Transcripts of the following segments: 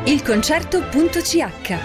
ilconcerto.ch.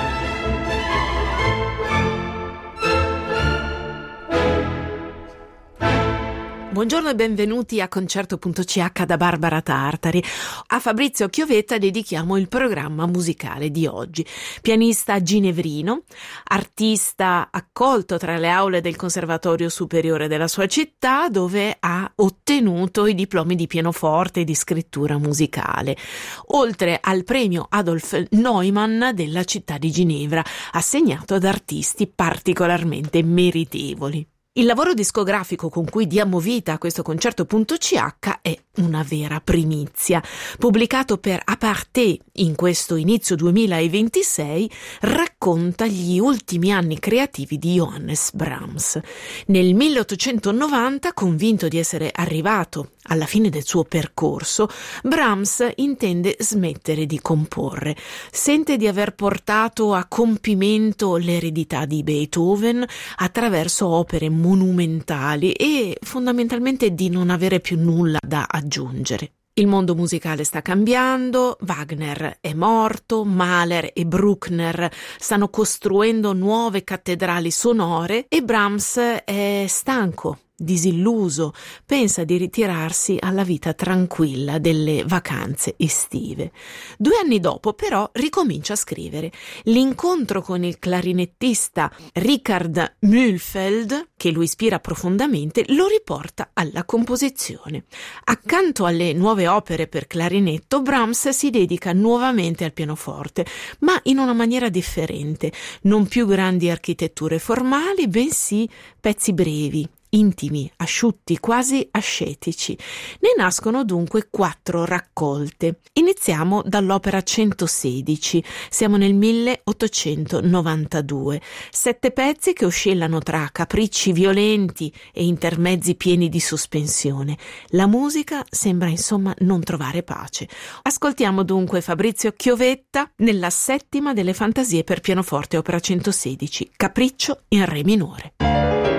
Buongiorno e benvenuti a Concerto.ch da Barbara Tartari. A Fabrizio Chiovetta dedichiamo il programma musicale di oggi. Pianista ginevrino, artista accolto tra le aule del Conservatorio Superiore della sua città, dove ha ottenuto i diplomi di pianoforte e di scrittura musicale, oltre al premio Adolf Neumann della città di Ginevra, assegnato ad artisti particolarmente meritevoli. Il lavoro discografico con cui diamo vita a questo Concerto.ch è una vera primizia. Pubblicato per Aparté in questo inizio 2026, racconta gli ultimi anni creativi di Johannes Brahms. Nel 1890, convinto di essere arrivato alla fine del suo percorso, Brahms intende smettere di comporre. Sente di aver portato a compimento l'eredità di Beethoven attraverso opere monumentali e fondamentalmente di non avere più nulla da aggiungere. Il mondo musicale sta cambiando, Wagner è morto, Mahler e Bruckner stanno costruendo nuove cattedrali sonore e Brahms è stanco, disilluso, pensa di ritirarsi alla vita tranquilla delle vacanze estive. 2 anni dopo, però, ricomincia a scrivere. L'incontro con il clarinettista Richard Mühlfeld, che lo ispira profondamente, lo riporta alla composizione. Accanto alle nuove opere per clarinetto, Brahms si dedica nuovamente al pianoforte, ma in una maniera differente. Non più grandi architetture formali, bensì pezzi brevi, intimi, asciutti, quasi ascetici. Ne nascono dunque 4 raccolte. Iniziamo dall'opera 116, siamo nel 1892. 7 pezzi che oscillano tra capricci violenti e intermezzi pieni di sospensione. La musica sembra insomma non trovare pace. Ascoltiamo dunque Fabrizio Chiovetta nella 7ª delle fantasie per pianoforte, opera 116, Capriccio in re minore.